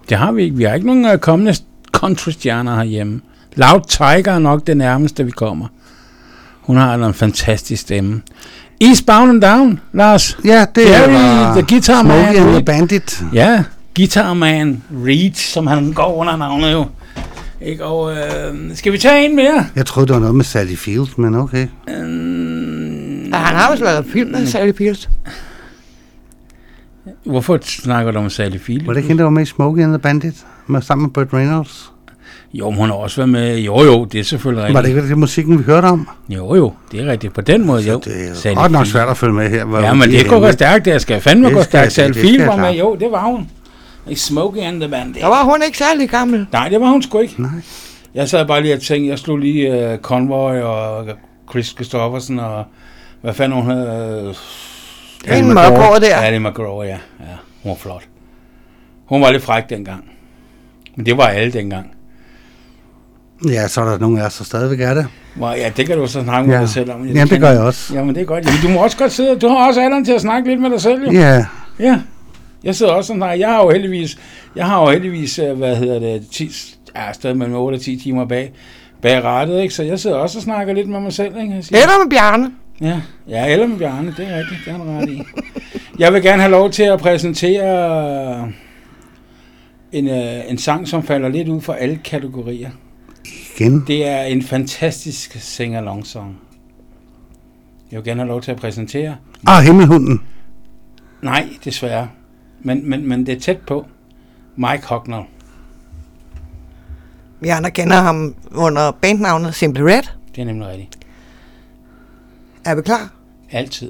Det har vi ikke. Vi har ikke nogen kommende countrystjerner herhjemme. Loud Tiger er nok det nærmeste, vi kommer. Hun har en fantastisk stemme. Eastbound and Down, Lars. Ja, det er The Guitar Man. Smokey and the Bandit. Ja, Guitar Man Reed, som han går under navnet jo. Ikke? Og skal vi tage en mere? Jeg troede, det var noget med Sally Field, men okay. Han har også lavet film med Sally Field. Hvorfor snakker du om Sally Field? Var det ikke hende, der var med i Smokey and the Bandit? Sammen med Burt Reynolds? Jo, hun har også været med. Jo, det er selvfølgelig rigtigt. Var det ikke det musikken, vi hørte om? Jo, det er rigtigt. På den måde, jo. Det er godt nok svært at følge med her. Ja, men det går godt stærkt. Det skal fandme gå stærkt. Sally Field var med. Jo, det var hun. I Smokey and the Bandit. Der var hun ikke særlig gammel. Nej, det var hun sgu ikke. Nej. Jeg sad bare lige og tænkte, jeg slog lige Convoy og Chris Christopherson og hvad fanden hun hed? En mørkår der. Ja, det er McGraw, ja. Hun var flot. Hun var lidt fræk dengang. Men det var alle dengang. Ja, så er der nogen af os, der stadigvæk er det. Ja, det kan du så snakke med dig selv om. Jamen, det gør jeg også. Jamen, det er godt. Jamen, du må også godt sidde. Du har også alderen til at snakke lidt med dig selv, jo. Ja. Ja. Jeg sidder også sådan her. Jeg har jo heldigvis, stadig mellem 8 og 10 timer bag rattet, ikke? Så jeg sidder også og snakker lidt med mig selv, ikke? Eller med Bjarne. Ja, eller med Bjarne, det er rigtigt, det er han ret i. Jeg vil gerne have lov til at præsentere en sang, som falder lidt ud for alle kategorier. Igen. Det er en fantastisk sing-along-song. Jeg vil gerne have lov til at præsentere. Himmelhunden. Nej, desværre. Men det er tæt på. Mike Hucknall. Vi andre kender ham under bandnavnet Simply Red. Det er nemlig rigtigt. Er vi klar? Altid.